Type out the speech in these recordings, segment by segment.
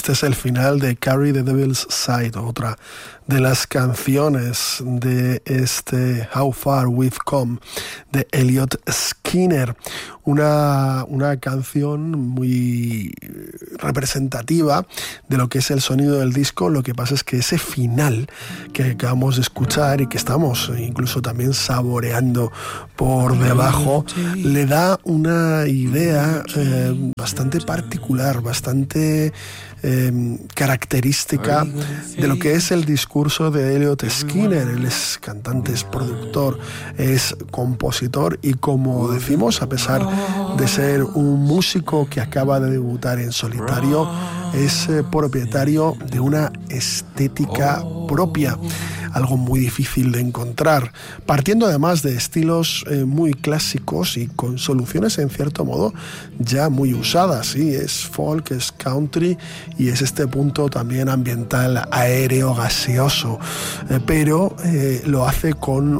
Este es el final de Carry the Devil's Side, otra de las canciones de este How Far We've Come de Elliot Skinner. Una canción muy representativa de lo que es el sonido del disco. Lo que pasa es que ese final que acabamos de escuchar y que estamos incluso también saboreando por debajo, le da una idea bastante particular, bastante característica de lo que es el discurso de Elliot Skinner. Él es cantante, es productor, es compositor y, como decimos, a pesar de ser un músico que acaba de debutar en solitario, es propietario de una estética propia, algo muy difícil de encontrar, partiendo además de estilos muy clásicos y con soluciones en cierto modo ya muy usadas. Sí, es folk, es country y es este punto también ambiental, aéreo, gaseoso, pero lo hace con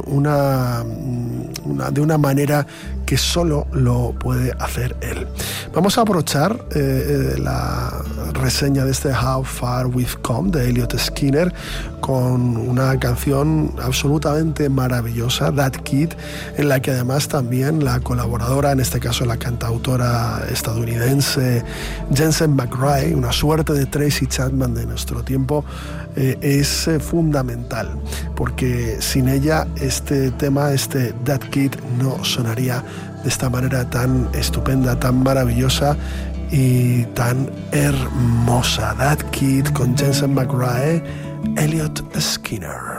de una manera que solo lo puede hacer él. Vamos a aprovechar la reseña de este How Far We've Come de Elliot Skinner con una canción absolutamente maravillosa, That Kid, en la que además también la colaboradora, en este caso la cantautora estadounidense Jensen McRae, una suerte de Tracy Chapman de nuestro tiempo, es fundamental, porque sin ella este tema, este That Kid, no sonaría de esta manera tan estupenda, tan maravillosa y tan hermosa. That Kid con Jensen McRae, Elliot Skinner.